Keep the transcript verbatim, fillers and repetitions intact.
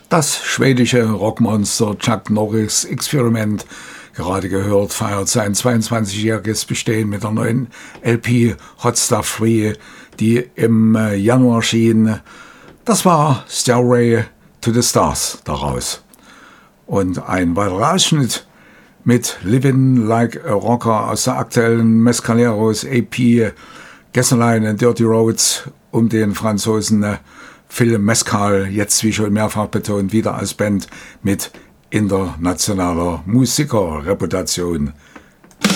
Das schwedische Rockmonster Chuck Norris Experiment, gerade gehört, feiert sein zweiundzwanzigjähriges Bestehen mit der neuen L P Hot Stuff drei, die im Januar erschien. Das war Stairway to the Stars daraus. Und ein weiterer Ausschnitt mit Living Like a Rocker aus der aktuellen Mescaleros A P Gasoline and Dirty Roads um den Franzosen Phil Mescal, jetzt wie schon mehrfach betont, wieder als Band mit internationaler Musikerreputation.